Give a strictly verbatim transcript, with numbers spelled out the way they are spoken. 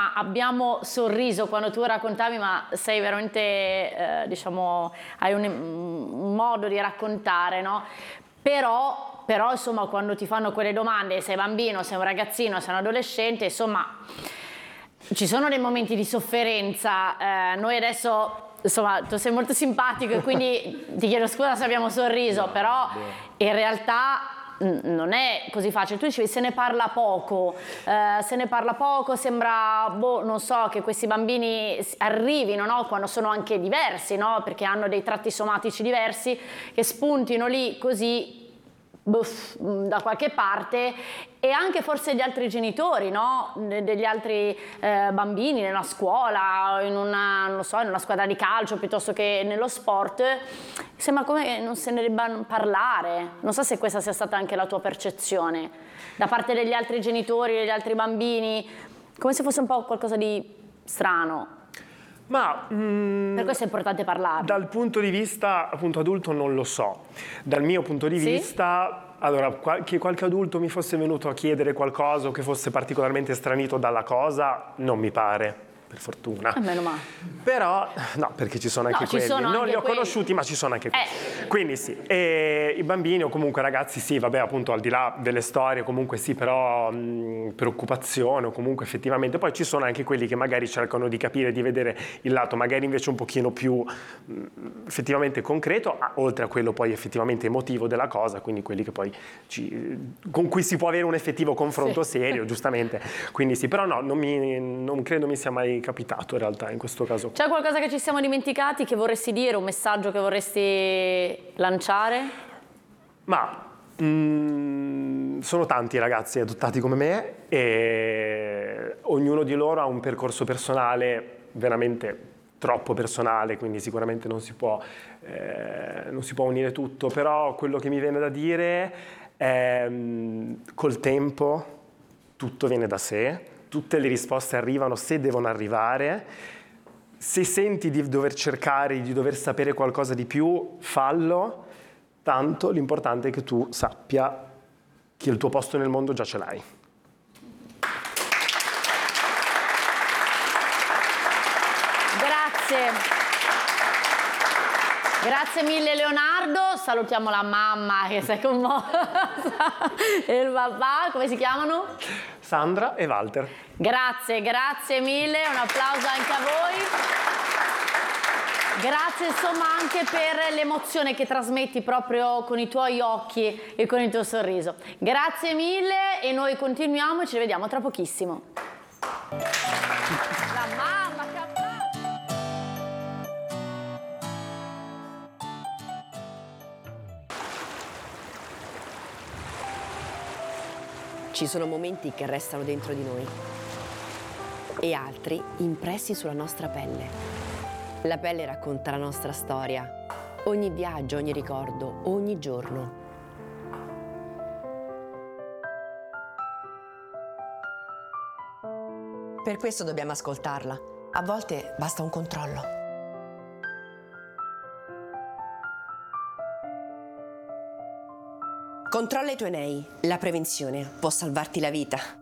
insomma abbiamo sorriso quando tu raccontavi, ma sei veramente, eh, diciamo, hai un, un modo di raccontare, no? Però, però, insomma, quando ti fanno quelle domande, sei bambino, sei un ragazzino, sei un adolescente, insomma, ci sono dei momenti di sofferenza. Eh, noi adesso... Insomma, tu sei molto simpatico e quindi ti chiedo scusa se abbiamo sorriso, no, però in realtà non è così facile. Tu dicevi se ne parla poco, eh, se ne parla poco, sembra, boh, non so, che questi bambini arrivino, no? Quando sono anche diversi, no? Perché hanno dei tratti somatici diversi, che spuntino lì così buff, da qualche parte, e anche forse gli altri genitori, no? Degli altri eh, bambini nella scuola, in una, non so, in una squadra di calcio piuttosto che nello sport, sembra come che non se ne debba parlare. Non so se questa sia stata anche la tua percezione da parte degli altri genitori, degli altri bambini, come se fosse un po' qualcosa di strano. Ma mm, per questo è importante parlare. Dal punto di vista appunto adulto non lo so. Dal mio punto di sì? vista, allora, qual- che qualche adulto mi fosse venuto a chiedere qualcosa o che fosse particolarmente stranito dalla cosa, non mi pare. Per fortuna. Eh, meno male. Però, no, perché ci sono anche no, ci quelli. Sono non anche li ho quelli. conosciuti, ma ci sono anche quelli. Eh. Quindi sì, e i bambini o comunque ragazzi sì, vabbè, appunto al di là delle storie, comunque sì, però mh, preoccupazione o comunque effettivamente. Poi ci sono anche quelli che magari cercano di capire, di vedere il lato magari invece un pochino più mh, effettivamente concreto, a, oltre a quello poi effettivamente emotivo della cosa, quindi quelli che poi ci, con cui si può avere un effettivo confronto sì. serio, giustamente. Quindi sì, però no, non, mi, non credo mi sia mai capitato in realtà in questo caso. C'è qualcosa che ci siamo dimenticati, che vorresti dire, un messaggio che vorresti lanciare? Ma mm, sono tanti i ragazzi adottati come me e ognuno di loro ha un percorso personale veramente troppo personale, quindi sicuramente non si può, eh, non si può unire tutto, però quello che mi viene da dire è mm, col tempo tutto viene da sé. Tutte le risposte arrivano se devono arrivare. Se senti di dover cercare, di dover sapere qualcosa di più, fallo. Tanto l'importante è che tu sappia che il tuo posto nel mondo già ce l'hai. Grazie. Grazie mille Leonardo, salutiamo la mamma che sei commossa e il papà, come si chiamano? Sandra e Walter. Grazie, grazie mille, un applauso anche a voi. Grazie insomma anche per l'emozione che trasmetti proprio con i tuoi occhi e con il tuo sorriso. Grazie mille e noi continuiamo e ci vediamo tra pochissimo. La mamma che applauso! Ci sono momenti che restano dentro di noi e altri impressi sulla nostra pelle. La pelle racconta la nostra storia, ogni viaggio, ogni ricordo, ogni giorno. Per questo dobbiamo ascoltarla. A volte basta un controllo. Controlla i tuoi nei. La prevenzione può salvarti la vita.